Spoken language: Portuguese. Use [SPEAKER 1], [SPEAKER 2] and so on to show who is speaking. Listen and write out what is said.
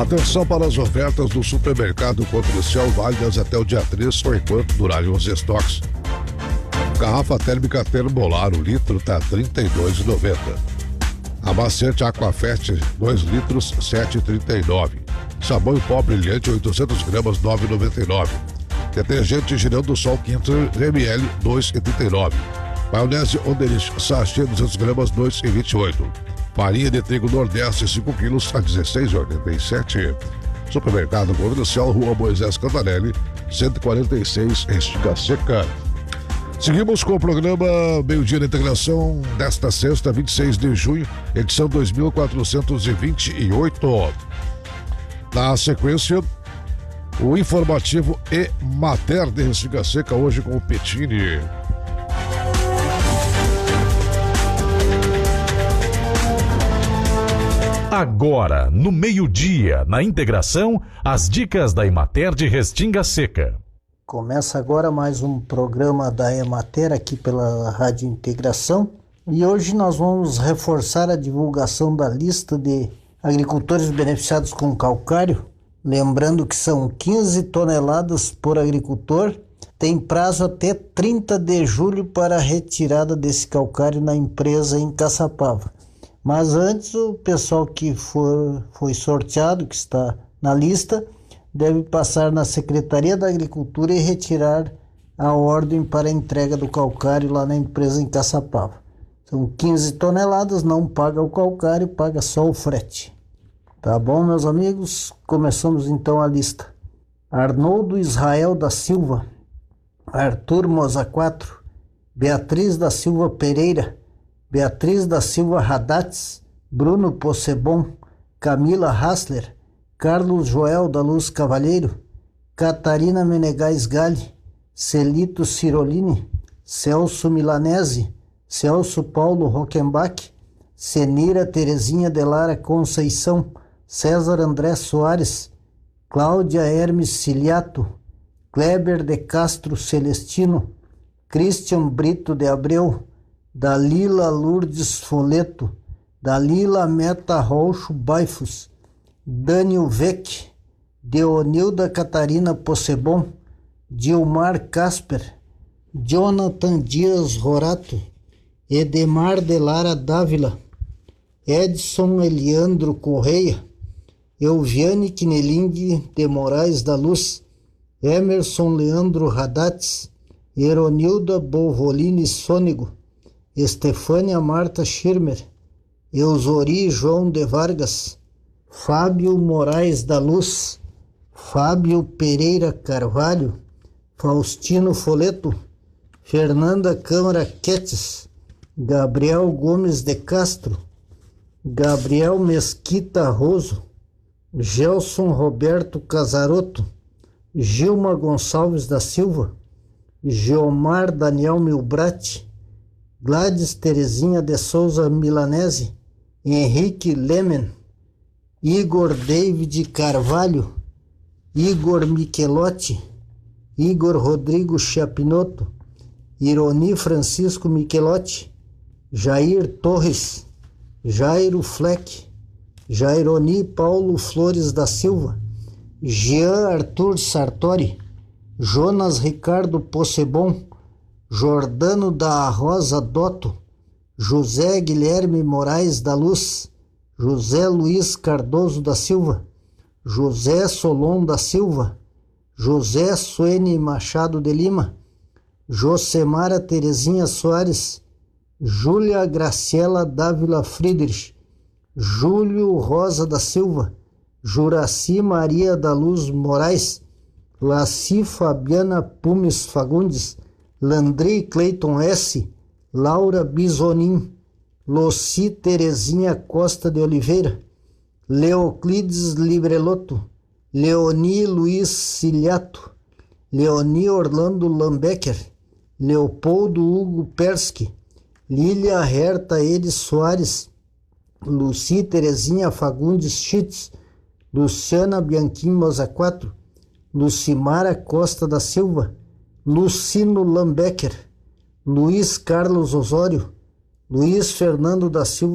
[SPEAKER 1] Atenção para as ofertas do supermercado Comercial válidas até o dia 3 ou enquanto durarem os estoques. Garrafa térmica Termolar, o litro está R$ 32,90. Amaciante Aquafest, 2 litros, R$ 7,39. Sabão em pó brilhante, 800 gramas, R$ 9,99. Detergente Girão do Sol, 500 ml, R$ 2,39. Maionese Onderich, sachê, 200 gramas, R$ 2,28. Farinha de trigo Nordeste, 5 quilos, a R$ 16,87. Supermercado Comercial, Rua Moisés Cantarelli, 146, Restinga Seca. Seguimos com o programa Meio-Dia da Integração desta sexta, 26 de junho, edição 2428. Na sequência, o informativo Emater de Restinga Seca, hoje com o Petini.
[SPEAKER 2] Agora, no meio-dia, na integração, as dicas da Emater de Restinga Seca.
[SPEAKER 3] Começa agora mais um programa da Emater aqui pela Rádio Integração e hoje nós vamos reforçar a divulgação da lista de agricultores beneficiados com calcário, lembrando que são 15 toneladas por agricultor, tem prazo até 30 de julho para a retirada desse calcário na empresa em Caçapava. Mas antes, o pessoal que foi sorteado, que está na lista, deve passar na Secretaria da Agricultura e retirar a ordem para a entrega do calcário lá na empresa em Caçapava. São 15 toneladas, não paga o calcário, paga só o frete. Tá bom, meus amigos? Começamos então a lista. Arnoldo Israel da Silva, Arthur Moza 4, Beatriz da Silva Pereira, Beatriz da Silva Haddats, Bruno Possebon, Camila Hassler, Carlos Joel da Luz Cavalheiro, Catarina Menegais Gale, Celito Cirolini, Celso Milanese, Celso Paulo Rockenbach, Senira Terezinha de Lara Conceição, César André Soares, Cláudia Hermes Ciliato, Kleber de Castro Celestino, Christian Brito de Abreu, Dalila Lourdes Foleto, Dalila Meta Roxo Baifos, Daniel Vec, Deonilda Catarina Possebon, Dilmar Casper, Jonathan Dias Rorato, Edemar de Lara Dávila, Edson Eliandro Correia, Elviane Kneling de Moraes da Luz, Emerson Leandro Haddats, Eronilda Bovolini Sônego, Estefânia Marta Schirmer, Eusori João de Vargas, Fábio Moraes da Luz, Fábio Pereira Carvalho, Faustino Foleto, Fernanda Câmara Quetes, Gabriel Gomes de Castro, Gabriel Mesquita Roso, Gelson Roberto Casarotto, Gilma Gonçalves da Silva, Geomar Daniel Milbrat, Gladys Terezinha de Souza Milanese, Henrique Lemen, Igor David Carvalho, Igor Michelotti, Igor Rodrigo Chapinotto, Ironi Francisco Michelotti, Jair Torres, Jairo Fleck, Jaironi Paulo Flores da Silva, Jean Arthur Sartori, Jonas Ricardo Possebon, Jordano da Rosa Dotto, José Guilherme Moraes da Luz, José Luiz Cardoso da Silva, José Solon da Silva, José Suene Machado de Lima, Josemara Terezinha Soares, Júlia Graciela Dávila Friedrich, Júlio Rosa da Silva, Juraci Maria da Luz Moraes, Laci Fabiana Pumes Fagundes, Landry Cleiton S., Laura Bisonin, Loci Terezinha Costa de Oliveira, Leoclides Librelotto, Leoni Luiz Ciliato, Leoni Orlando Lambecker, Leopoldo Hugo Persky, Lília Herta Edes Soares, Luci Terezinha Fagundes Schitz, Luciana Bianchim Moza 4, Lucimara Costa da Silva, Lucino Lambecker, Luiz Carlos Osório, Luiz Fernando da Silva